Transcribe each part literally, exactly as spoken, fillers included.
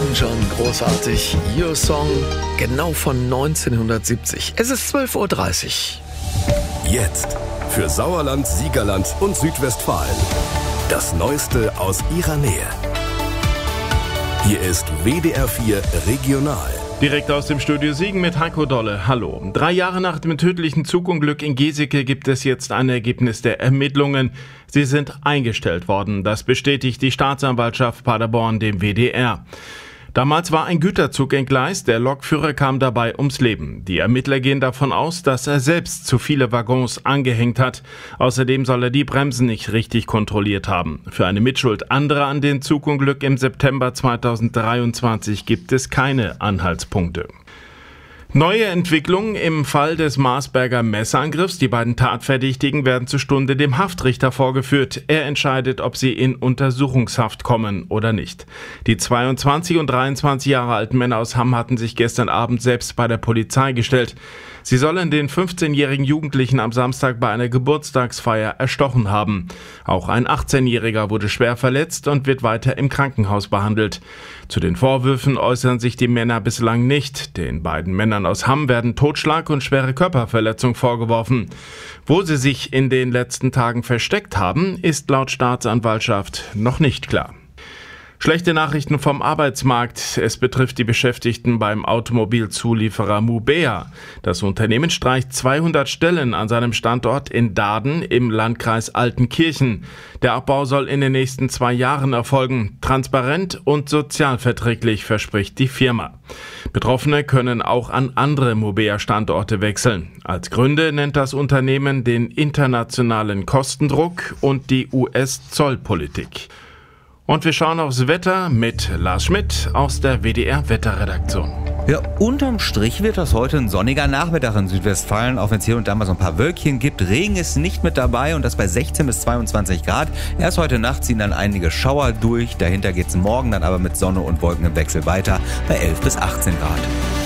Elton John, großartig. Your Song, genau von neunzehnhundertsiebzig. Es ist zwölf Uhr dreißig. Jetzt für Sauerland, Siegerland und Südwestfalen. Das Neueste aus ihrer Nähe. Hier ist W D R vier Regional. Direkt aus dem Studio Siegen mit Heiko Dolle. Hallo. Drei Jahre nach dem tödlichen Zugunglück in Geseke gibt es jetzt ein Ergebnis der Ermittlungen. Sie sind eingestellt worden. Das bestätigt die Staatsanwaltschaft Paderborn dem W D R. Damals war ein Güterzug entgleist, der Lokführer kam dabei ums Leben. Die Ermittler gehen davon aus, dass er selbst zu viele Waggons angehängt hat. Außerdem soll er die Bremsen nicht richtig kontrolliert haben. Für eine Mitschuld anderer an den Zugunglück im September zweitausenddreiundzwanzig gibt es keine Anhaltspunkte. Neue Entwicklungen im Fall des Marsberger Messerangriffs. Die beiden Tatverdächtigen werden zur Stunde dem Haftrichter vorgeführt. Er entscheidet, ob sie in Untersuchungshaft kommen oder nicht. Die zweiundzwanzig und dreiundzwanzig Jahre alten Männer aus Hamm hatten sich gestern Abend selbst bei der Polizei gestellt. Sie sollen den fünfzehnjährigen Jugendlichen am Samstag bei einer Geburtstagsfeier erstochen haben. Auch ein achtzehnjähriger wurde schwer verletzt und wird weiter im Krankenhaus behandelt. Zu den Vorwürfen äußern sich die Männer bislang nicht. Den beiden Männern aus Hamm werden Totschlag und schwere Körperverletzung vorgeworfen. Wo sie sich in den letzten Tagen versteckt haben, ist laut Staatsanwaltschaft noch nicht klar. Schlechte Nachrichten vom Arbeitsmarkt. Es betrifft die Beschäftigten beim Automobilzulieferer Mubea. Das Unternehmen streicht zweihundert Stellen an seinem Standort in Dahden im Landkreis Altenkirchen. Der Abbau soll in den nächsten zwei Jahren erfolgen. Transparent und sozialverträglich, verspricht die Firma. Betroffene können auch an andere Mubea-Standorte wechseln. Als Gründe nennt das Unternehmen den internationalen Kostendruck und die U S-Zollpolitik. Und wir schauen aufs Wetter mit Lars Schmidt aus der W D R-Wetterredaktion. Ja, unterm Strich wird das heute ein sonniger Nachmittag in Südwestfalen, auch wenn es hier und da mal so ein paar Wölkchen gibt. Regen ist nicht mit dabei und das bei sechzehn bis zweiundzwanzig Grad. Erst heute Nacht ziehen dann einige Schauer durch. Dahinter geht's morgen dann aber mit Sonne und Wolken im Wechsel weiter bei elf bis achtzehn Grad.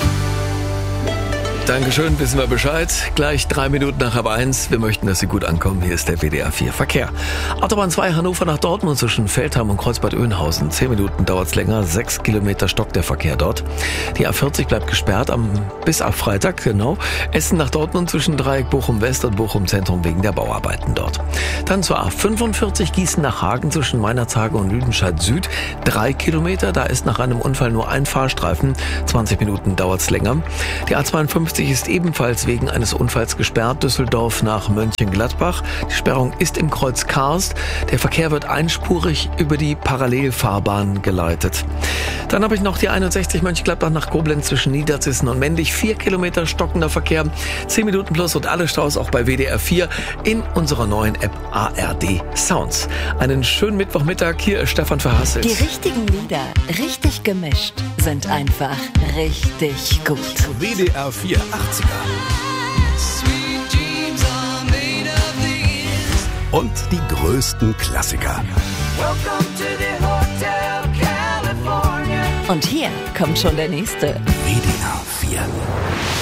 Dankeschön, wissen wir Bescheid. Gleich drei Minuten nach halb eins. Wir möchten, dass Sie gut ankommen. Hier ist der W D R vier Verkehr. Autobahn zwei Hannover nach Dortmund zwischen Feldheim und Kreuzbad Oeynhausen. Zehn Minuten dauert's länger. Sechs Kilometer stockt der Verkehr dort. Die A vierzig bleibt gesperrt am, bis ab Freitag, genau. Essen nach Dortmund zwischen Dreieck Bochum West und Bochum Zentrum wegen der Bauarbeiten dort. Dann zur A fünfundvierzig Gießen nach Hagen zwischen Meinerzhagen und Lüdenscheid Süd. Drei Kilometer. Da ist nach einem Unfall nur ein Fahrstreifen. zwanzig Minuten dauert's länger. Die A zweiundfünfzig ist ebenfalls wegen eines Unfalls gesperrt, Düsseldorf nach Mönchengladbach. Die Sperrung ist im Kreuz Karst. Der Verkehr wird einspurig über die Parallelfahrbahn geleitet. Dann habe ich noch die einundsechzig Mönchengladbach nach Koblenz zwischen Niederzissen und Mendig. Vier Kilometer stockender Verkehr, zehn Minuten plus und alle Staus auch bei W D R vier in unserer neuen App A R D Sounds. Einen schönen Mittwochmittag, hier ist Stefan Verhasselt. Die richtigen Lieder, richtig gemischt, sind einfach richtig gut. W D R vier achtziger. Und die größten Klassiker. Und hier kommt schon der nächste. W D R vier.